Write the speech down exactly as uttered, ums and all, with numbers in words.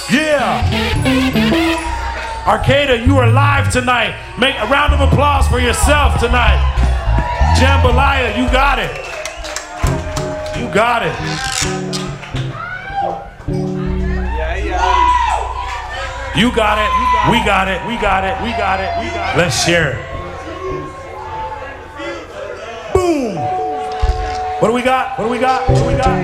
Yeah. Arcata, you are live tonight. Make a round of applause for yourself tonight. Jambalaya, you got it. You got it. You got it. We got it. We got it. We got it. We got it. Let's share it. Boom. What do we got? What do we got? What do we got?